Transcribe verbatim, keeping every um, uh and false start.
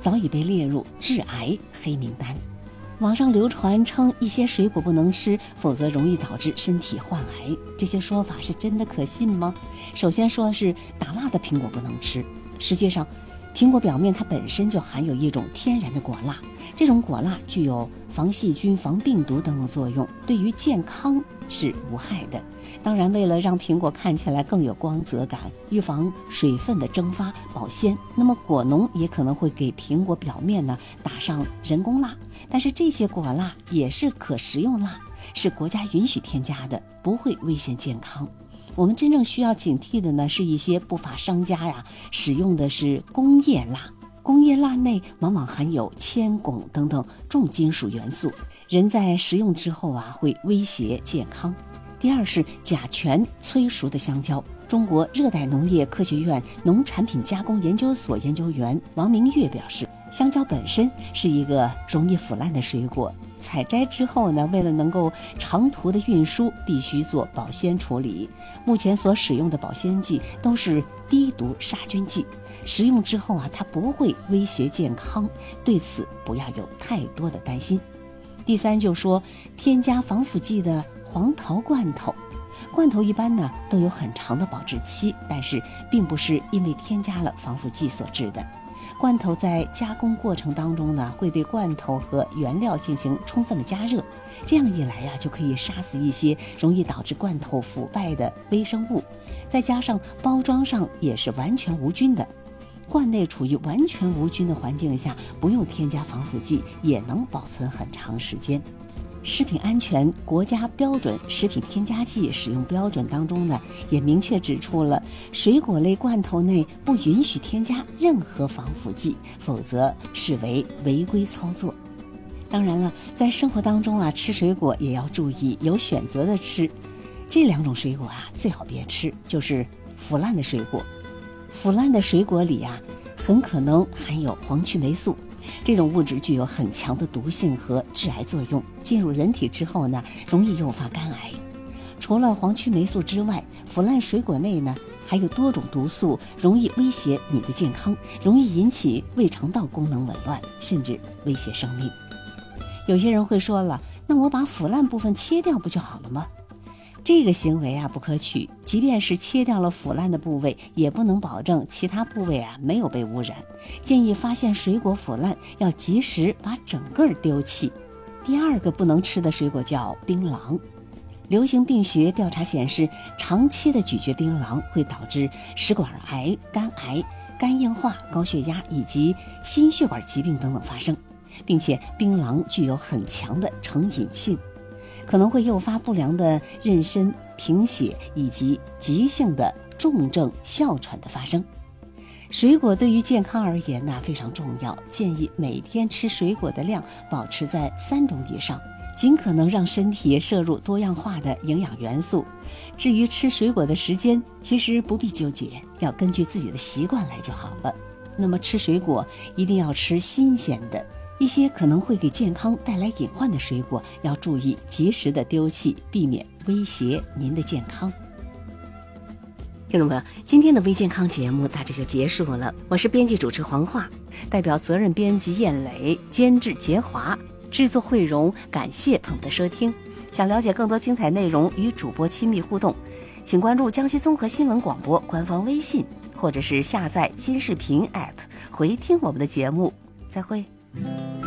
早已被列入致癌黑名单。网上流传称一些水果不能吃，否则容易导致身体患癌，这些说法是真的可信吗？首先说是打蜡的苹果不能吃，实际上苹果表面它本身就含有一种天然的果蜡，这种果蜡具有防细菌、防病毒等等作用，对于健康是无害的。当然，为了让苹果看起来更有光泽感，预防水分的蒸发保鲜，那么果农也可能会给苹果表面呢打上人工蜡，但是这些果蜡也是可食用蜡，是国家允许添加的，不会危险健康。我们真正需要警惕的呢，是一些不法商家呀使用的是工业蜡，工业蜡内往往含有铅、汞等等重金属元素，人在食用之后啊会威胁健康。第二是甲醛催熟的香蕉。中国热带农业科学院农产品加工研究所研究员王明月表示，香蕉本身是一个容易腐烂的水果，采摘之后呢，为了能够长途的运输，必须做保鲜处理。目前所使用的保鲜剂都是低毒杀菌剂，食用之后啊，它不会威胁健康，对此不要有太多的担心。第三就说添加防腐剂的黄桃罐头，罐头一般呢都有很长的保质期，但是并不是因为添加了防腐剂所致的。罐头在加工过程当中呢，会对罐头和原料进行充分的加热，这样一来呀、啊，就可以杀死一些容易导致罐头腐败的微生物。再加上包装上也是完全无菌的，罐内处于完全无菌的环境下，不用添加防腐剂也能保存很长时间。食品安全国家标准食品添加剂使用标准当中呢，也明确指出了水果类罐头内不允许添加任何防腐剂，否则视为违规操作。当然了，在生活当中啊，吃水果也要注意有选择的吃。这两种水果啊，最好别吃，就是腐烂的水果。腐烂的水果里啊，很可能含有黄曲霉素。这种物质具有很强的毒性和致癌作用，进入人体之后呢，容易诱发肝癌。除了黄曲霉素之外，腐烂水果内呢还有多种毒素，容易威胁你的健康，容易引起胃肠道功能紊乱，甚至威胁生命。有些人会说了，那我把腐烂部分切掉不就好了吗？这个行为啊不可取，即便是切掉了腐烂的部位，也不能保证其他部位啊没有被污染。建议发现水果腐烂，要及时把整个丢弃。第二个不能吃的水果叫槟榔。流行病学调查显示，长期的咀嚼槟榔会导致食管癌、肝癌、肝硬化、高血压以及心血管疾病等等发生，并且槟榔具有很强的成瘾性，可能会诱发不良的妊娠、贫血以及急性的重症哮喘的发生。水果对于健康而言呢非常重要，建议每天吃水果的量保持在三种以上，尽可能让身体摄入多样化的营养元素。至于吃水果的时间，其实不必纠结，要根据自己的习惯来就好了。那么吃水果一定要吃新鲜的，一些可能会给健康带来隐患的水果要注意及时的丢弃，避免威胁您的健康。听众朋友，今天的微健康节目大致就结束了，我是编辑主持黄化，代表责任编辑燕磊，监制杰华，制作慧荣，感谢朋友的收听。想了解更多精彩内容与主播亲密互动，请关注江西综合新闻广播官方微信，或者是下载金视频 A P P 回听我们的节目。再会。